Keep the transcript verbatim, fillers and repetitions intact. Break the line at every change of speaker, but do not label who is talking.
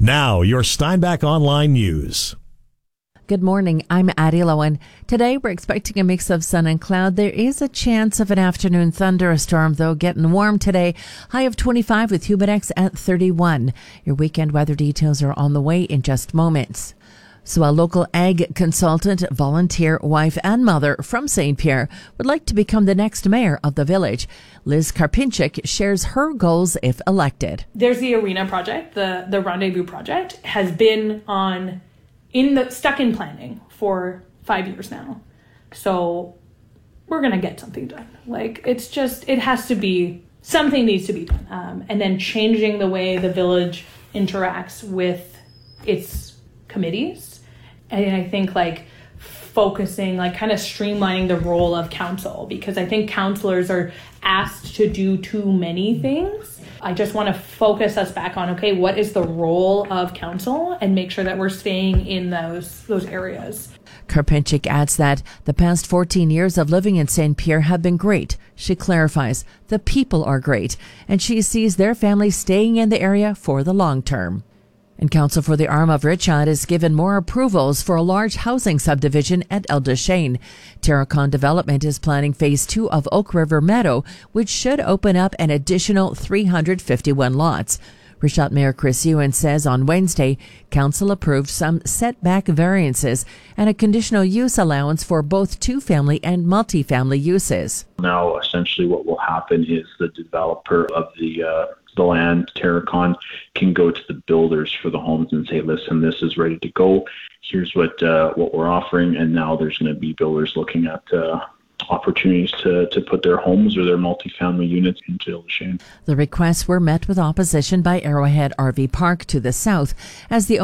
Now, your Steinbach Online News.
Good morning. I'm Addie Lowen. Today, we're expecting a mix of sun and cloud. There is a chance of an afternoon thunderstorm, though getting warm today. High of twenty-five with Humidex at thirty-one. Your weekend weather details are on the way in just moments. So a local ag consultant, volunteer, wife and mother from Saint Pierre would like to become the next mayor of the village. Liz Karpinchik shares her goals if elected.
There's the Arena project, the, the Rendezvous project, has been on in the stuck in planning for five years now. So we're going to get something done. Like, it's just, it has to be, something needs to be done. Um, and then changing the way the village interacts with its committees. And I think like focusing, like kind of streamlining the role of council, because I think councillors are asked to do too many things. I just want to focus us back on, okay, what is the role of council, and make sure that we're staying in those those areas.
Karpinchik adds that the past fourteen years of living in Saint Pierre have been great. She clarifies, the people are great, and she sees their family staying in the area for the long term. And Council for the Arm of Richard is given more approvals for a large housing subdivision at El Deschênes. Terracon Development is planning phase two of Oak River Meadow, which should open up an additional three hundred fifty-one lots. Richard Mayor Chris Ewan says on Wednesday, Council approved some setback variances and a conditional use allowance for both two-family and multi-family uses.
Now, essentially what will happen is the developer of the uh, the land, Terracon, can go to the builders for the homes and say, listen, this is ready to go. Here's what uh, what we're offering. And now there's going to be builders looking at uh, opportunities to, to put their homes or their multifamily units into El Deschênes.
The requests were met with opposition by Arrowhead R V Park to the south, as the